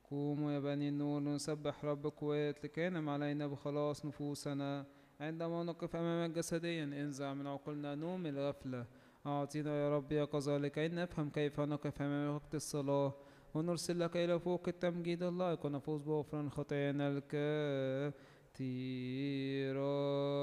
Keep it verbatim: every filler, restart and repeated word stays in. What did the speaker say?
قوموا يا بني النور نسبح رب القوات لكي ينعم علينا بخلاص نفوسنا. عندما نقف أمامك جسديا انزع من عقولنا نوم الغفلة. أعطينا يا رب يقظة لكي نفهم كيف نقف أمام وقت الصلاة، ونرسل لك إلى فوق التمجيد اللائق ونفوز بغفران خطايانا الكثيرة.